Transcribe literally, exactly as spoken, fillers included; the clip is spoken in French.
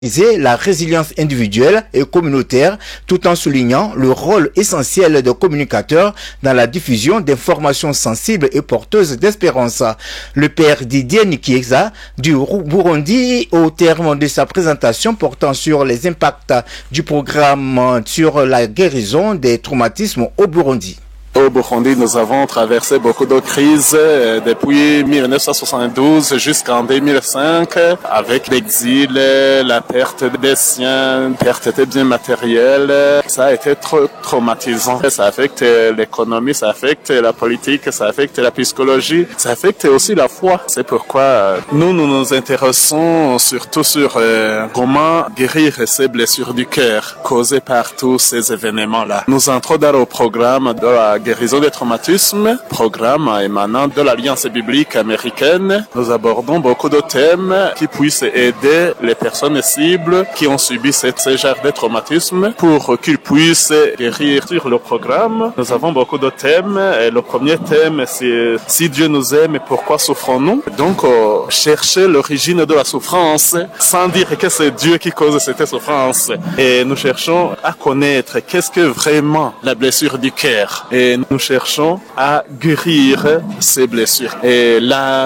la résilience individuelle et communautaire tout en soulignant le rôle essentiel de communicateurs dans la diffusion d'informations sensibles et porteuses d'espérance. Le père Didier Nikieza du Burundi, au terme de sa présentation portant sur les impacts du programme sur la guérison des traumatismes au Burundi. Au Burundi, nous avons traversé beaucoup de crises depuis mille neuf cent soixante-douze jusqu'en deux mille cinq, avec l'exil, la perte des siens, la perte des biens matériels. Ça a été trop traumatisant. Ça affecte l'économie, ça affecte la politique, ça affecte la psychologie, ça affecte aussi la foi. C'est pourquoi nous, nous nous intéressons surtout sur euh, comment guérir ces blessures du cœur causées par tous ces événements-là. Nous entrons dans le programme de la guérison des traumatismes, programme émanant de l'Alliance biblique américaine. Nous abordons beaucoup de thèmes qui puissent aider les personnes cibles qui ont subi ce genre de traumatisme pour qu'ils puissent guérir sur le programme. Nous avons beaucoup de thèmes et le premier thème c'est si Dieu nous aime, pourquoi souffrons-nous? Donc euh, chercher l'origine de la souffrance sans dire que c'est Dieu qui cause cette souffrance. Et nous cherchons à connaître qu'est-ce que vraiment la blessure du cœur. Et nous cherchons à guérir ces blessures. Et là,